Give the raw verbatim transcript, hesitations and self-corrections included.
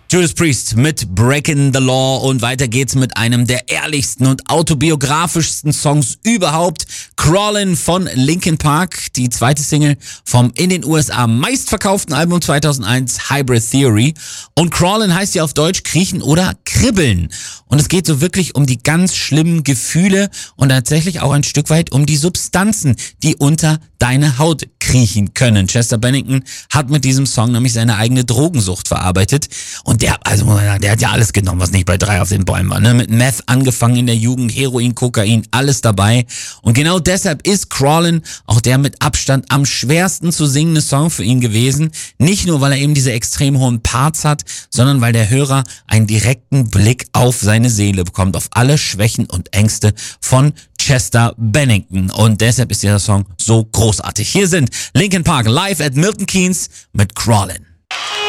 Judas Priest mit Breaking the Law und weiter geht's mit einem der ehrlichsten und autobiografischsten Songs überhaupt. Crawlin' von Linkin Park, die zweite Single vom in den U S A meistverkauften Album zweitausendeins, Hybrid Theory. Und Crawlin' heißt ja auf Deutsch kriechen oder kribbeln. Und es geht so wirklich um die ganz schlimmen Gefühle und tatsächlich auch ein Stück weit um die Substanzen, die unter deine Haut kriechen können. Chester Bennington hat mit diesem Song nämlich seine eigene Drogensucht verarbeitet. Und der, also der hat ja alles genommen, was nicht bei drei auf den Bäumen war. Ne? Mit Meth angefangen in der Jugend, Heroin, Kokain, alles dabei. Und genau deshalb ist Crawlin' auch der mit Abstand am schwersten zu singende Song für ihn gewesen. Nicht nur, weil er eben diese extrem hohen Parts hat, sondern weil der Hörer einen direkten Blick auf seine Seele bekommt, auf alle Schwächen und Ängste von Chester Bennington. Und deshalb ist dieser Song so großartig. Hier sind Linkin Park live at Milton Keynes mit Crawlin'.